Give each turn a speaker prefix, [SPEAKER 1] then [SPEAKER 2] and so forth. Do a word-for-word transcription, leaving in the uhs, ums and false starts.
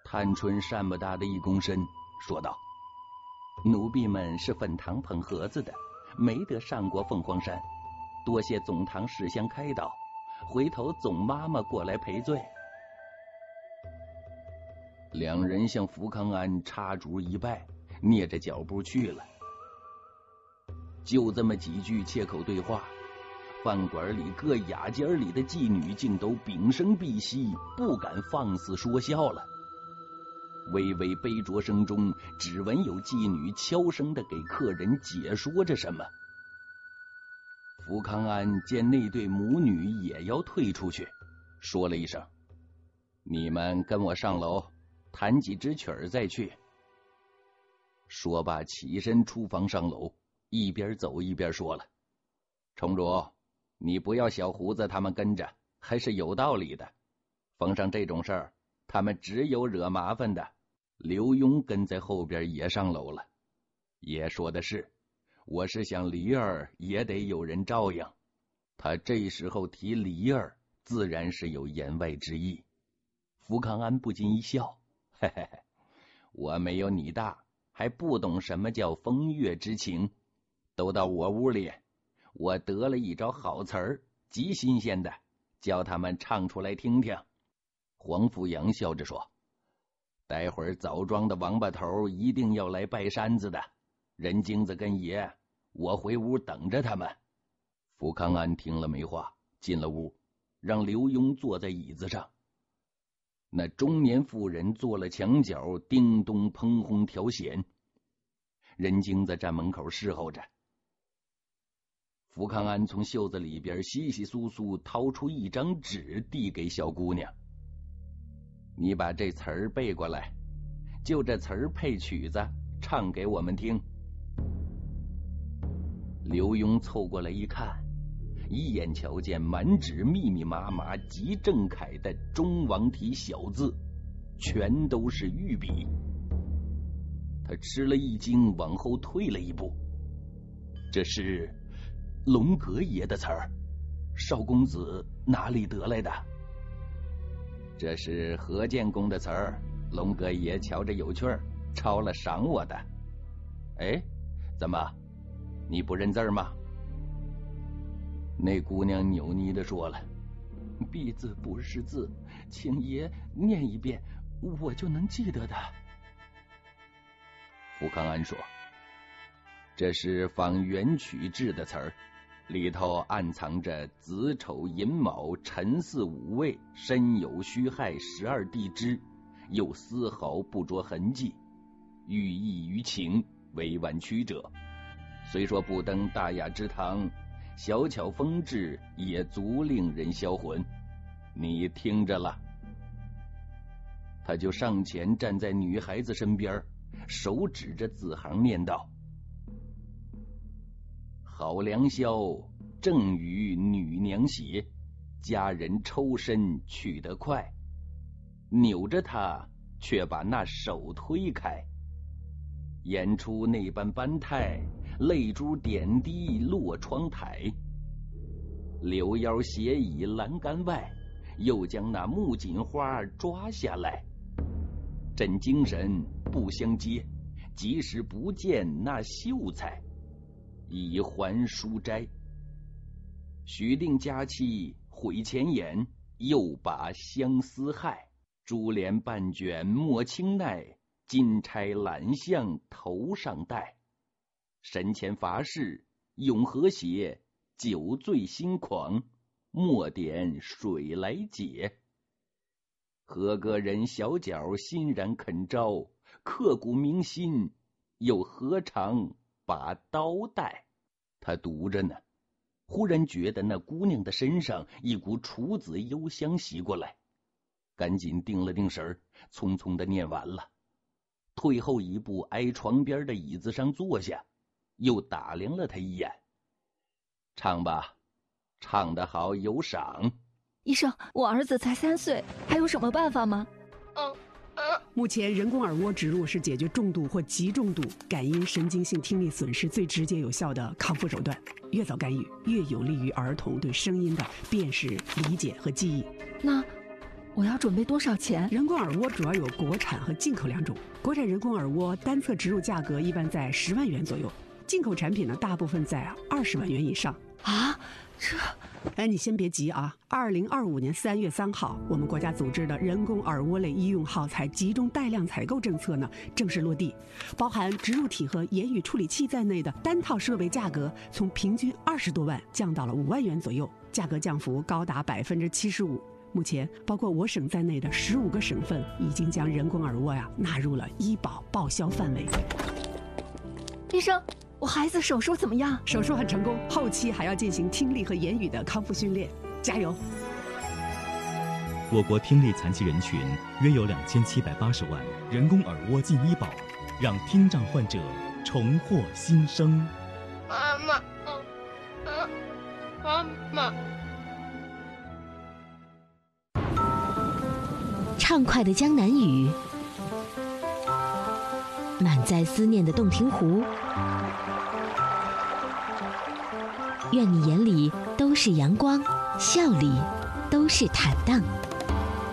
[SPEAKER 1] 探春善不大的一躬身，说道：“奴婢们是粉堂捧盒子的，没得上过凤凰山，多谢总堂识相开导，回头总妈妈过来赔罪。”两人向福康安插足一拜，蹑着脚步去了。就这么几句切口对话，饭馆里各雅间里的妓女竟都屏声闭息，不敢放肆说笑了。微微杯酌声中，只闻有妓女悄声地给客人解说着什么。福康安见那对母女也要退出去，说了一声：“你们跟我上楼，弹几支曲儿再去。”说罢起身出房上楼，一边走一边说了：“崇主，你不要小胡子他们跟着，还是有道理的。逢上这种事儿，他们只有惹麻烦的。”刘墉跟在后边也上楼了。爷说的是，我是想梨儿也得有人照应。他这时候提梨儿，自然是有言外之意。福康安不禁一笑：“嘿嘿嘿，我没有你大，还不懂什么叫风月之情。都到我屋里，我得了一招好词儿，极新鲜的，叫他们唱出来听听。”黄福阳笑着说：“待会儿枣庄的王八头一定要来拜山子的，任京子跟爷，我回屋等着他们。”福康安听了没话，进了屋，让刘墉坐在椅子上。那中年妇人坐了墙角，叮咚砰轰调弦。任京子站门口侍候着。福康安从袖子里边稀稀疏疏掏出一张纸，递给小姑娘：“你把这词儿背过来，就这词儿配曲子，唱给我们听。”刘墉凑过来一看，一眼瞧见满纸密密麻麻极正楷的中王体小字，全都是御笔。他吃了一惊，往后退了一步。这是龙阁爷的词儿，少公子哪里得来的？这是何建公的词儿，龙阁爷瞧着有趣儿，抄了赏我的。哎，怎么，你不认字儿吗？那姑娘扭捏地说了：“婢字不识字，请爷念一遍，我就能记得的。”福康安说：“这是仿元曲制的词儿，里头暗藏着子丑寅卯辰巳午未申酉戌亥十二地支，又丝毫不着痕迹，寓意于情，委婉曲折。虽说不登大雅之堂，小巧风致也足令人销魂。你听着了。”他就上前站在女孩子身边，手指着字行念道：“好良宵，正与女娘鞋，家人抽身去得快，扭着他却把那手推开，演出那般般态，泪珠点滴落窗台，柳腰斜倚栏杆外，又将那木槿花抓下来，朕精神不相接，即使不见那秀才，以还书斋。许定佳期毁前言，又把相思害。珠帘半卷莫轻耐，金钗揽项头上戴。神前乏事永和谐，酒醉心狂，莫点水来解。何个人小脚欣然肯招，刻骨铭心，又何尝把刀带？”他读着呢，忽然觉得那姑娘的身上一股楚子幽香袭过来，赶紧定了定神儿，匆匆的念完了，退后一步，挨床边的椅子上坐下，又打量了他一眼：“唱吧，唱得好有赏。”
[SPEAKER 2] 医生，我儿子才三岁，还有什么办法吗？
[SPEAKER 3] 嗯嗯。
[SPEAKER 4] 目前人工耳蜗植入是解决重度或极重度感因神经性听力损失最直接有效的康复手段。越早干预，越有利于儿童对声音的辨识、理解和记忆。
[SPEAKER 2] 那我要准备多少钱？
[SPEAKER 4] 人工耳蜗主要有国产和进口两种，国产人工耳蜗单侧植入价格一般在十万元左右，进口产品呢大部分在二十万元以上。
[SPEAKER 2] 啊，这……
[SPEAKER 4] 哎，你先别急啊！二零二五年三月三号，我们国家组织的人工耳蜗类医用耗材集中带量采购政策呢正式落地，包含植入体和言语处理器在内的单套设备价格从平均二十多万降到了五万元左右，价格降幅高达百分之七十五。目前，包括我省在内的十五个省份已经将人工耳蜗呀纳入了医保报销范围。
[SPEAKER 2] 医生，我孩子手术怎么样？
[SPEAKER 4] 手术很成功，后期还要进行听力和言语的康复训练，加油！
[SPEAKER 3] 我国听力残疾人群约有两千七百八十万，人工耳蜗进医保，让听障患者重获新生。
[SPEAKER 5] 妈妈，妈妈。
[SPEAKER 6] 畅快的江南雨，满载思念的洞庭湖。愿你眼里都是阳光，笑里都是坦荡。